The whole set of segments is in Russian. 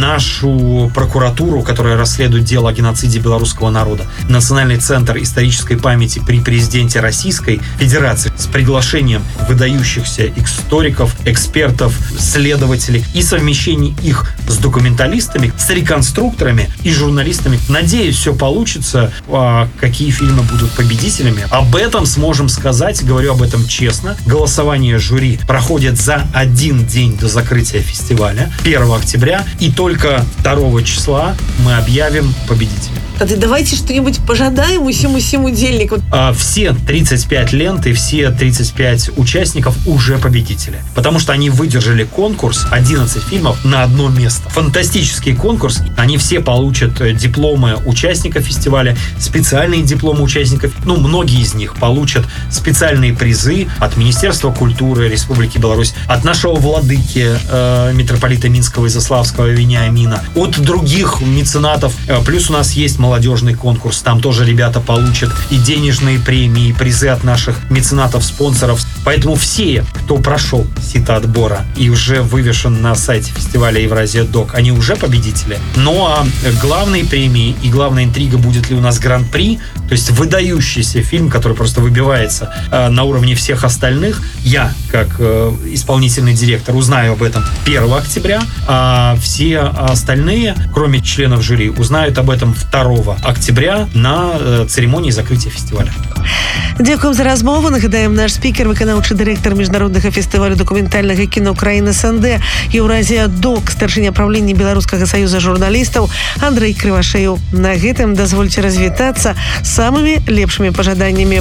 нашу прокуратуру, которая расследует дело о геноциде белорусского народа, Национальный центр исторической памяти при президенте Российской Федерации с приглашением выдающихся историков, экспертов, следователей и совмещение их с документалистами, с реконструкторами и журналистами. Надеюсь, все получится. Какие фильмы будут победителями? Об этом сможем сказать, говорю об этом честно. Голосование жюри проходит за один день до закрытия фестиваля, 1 октября, и только 2 числа мы объявим победителя. Давайте что-нибудь пожадаем усім удзельникам. Все 35 лент и все 35 участников уже победители. Потому что они выдержали конкурс 11 фильмов на одно место. Фантастический конкурс. Они все получат дипломы участников фестиваля, специальные дипломы участников. Многие из них получат специальные призы от Министерства культуры Республики Беларусь, от нашего владыки, митрополита Минского Изяславского Вениамина, от других меценатов. Плюс у нас есть молодежный конкурс. Там тоже ребята получат и денежные премии, и призы от наших меценатов, спонсоров. Поэтому все, кто прошел сито отбора и уже вывешен на сайте фестиваля Евразия Док, они уже победители. Ну а главные премии и главная интрига, будет ли у нас гран-при, то есть выдающийся фильм, который просто выбивается на уровне всех остальных. Я, как исполнительный директор, узнаю об этом 1 октября, а все остальные, кроме членов жюри, узнают об этом 2 октября на церемонии закрытия фестиваля. Дякуем за размову. Нагадаем, наш спикер, выканаўчы дырэктар міжнароднага фестывалю дакументальнага кіно краіны СНД Еўразія Док, старшыня правлення Беларускага саюза журналістаў Андрэй Крывашеў. На гэтым дазвольце развітацца самымі лепшымі пажаданнямі.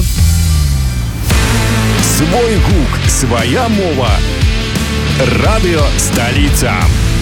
Свой гук, свая мова. Радыё Сталіца.